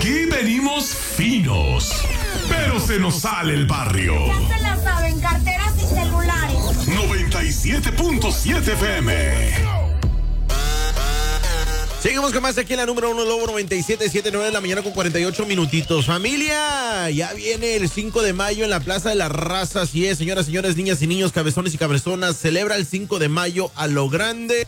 Aquí venimos finos, pero se nos sale el barrio. Ya se la saben, carteras y celulares. 97.7 FM. Seguimos con más aquí en la número 1, Lobo 97.7, de la mañana con 48 minutitos. Familia, ya viene el 5 de mayo en la Plaza de la Raza. Así es, señoras, señores, niñas y niños, cabezones y cabezonas. Celebra el 5 de mayo a lo grande.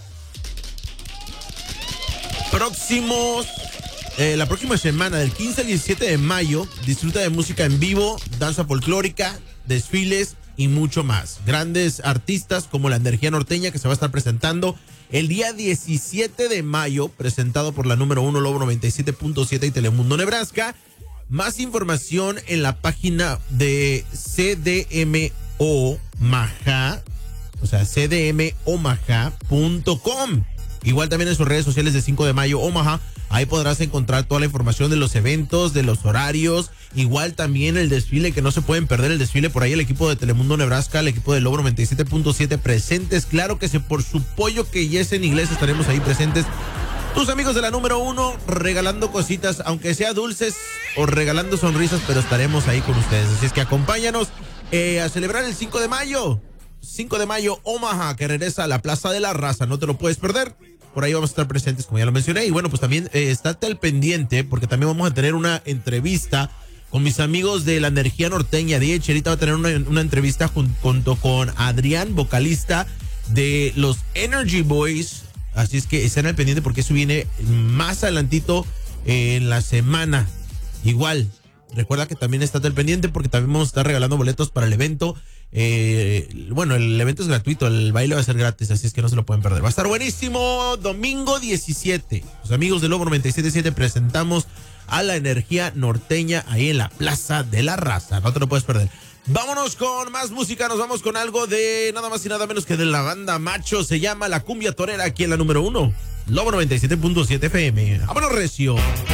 La próxima semana, del 15 al 17 de mayo, disfruta de música en vivo, danza folclórica, desfiles y mucho más. Grandes artistas como la Energía Norteña, que se va a estar presentando el día 17 de mayo, presentado por la número 1 Lobo 97.7 y Telemundo Nebraska. Más información en la página de CDM Omaha, o sea, cdmomaha.com. Igual también en sus redes sociales de 5 de mayo Omaha. Ahí podrás encontrar toda la información de los eventos, de los horarios. Igual también el desfile, que no se pueden perder el desfile. Por ahí el equipo de Telemundo Nebraska, el equipo de Lobo 97.7 presentes. Claro que sí, por su pollo que yes en inglés estaremos ahí presentes. Tus amigos de la número 1 regalando cositas, aunque sea dulces o regalando sonrisas, pero estaremos ahí con ustedes. Así es que acompáñanos a celebrar el 5 de mayo. 5 de mayo, Omaha, que regresa a la Plaza de la Raza. No te lo puedes perder. Por ahí vamos a estar presentes, como ya lo mencioné. Y bueno, pues también estate al pendiente, porque también vamos a tener una entrevista con mis amigos de la Energía Norteña. DJ Cherita va a tener una entrevista junto con Adrián, vocalista de los Energy Boys. Así es que estén al pendiente, porque eso viene más adelantito en la semana. Igual, recuerda que también estate al pendiente, porque también vamos a estar regalando boletos para el evento. Bueno, el evento es gratuito, el baile va a ser gratis, así es que no se lo pueden perder. Va a estar buenísimo. Domingo 17, los amigos de Lobo 97.7 presentamos a la Energía Norteña ahí en la Plaza de la Raza. No te lo puedes perder. Vámonos con más música, nos vamos con algo de nada más y nada menos que de la banda Macho. Se llama La Cumbia Torera, aquí en la número 1 Lobo 97.7 FM. Vámonos recio.